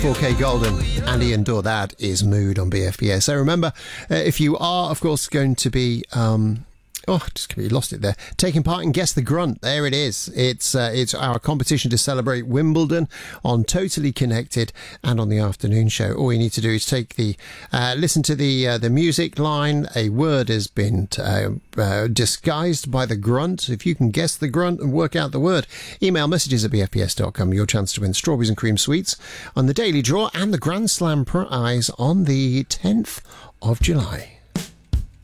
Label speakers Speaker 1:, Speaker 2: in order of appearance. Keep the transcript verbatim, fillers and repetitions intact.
Speaker 1: four K Golden and Ian Dore. That is Mood on B F B S. So remember, uh, if you are, of course, going to be... Um, Oh, just completely lost it there. Taking part in Guess the Grunt. There it is. It's uh, it's our competition to celebrate Wimbledon on Totally Connected and on the afternoon show. All you need to do is take the uh, listen to the uh, the music line. A word has been uh, uh, disguised by the grunt. If you can guess the grunt and work out the word, email messages at b f b s dot com. Your chance to win strawberries and cream sweets on the daily draw and the Grand Slam prize on the tenth of July.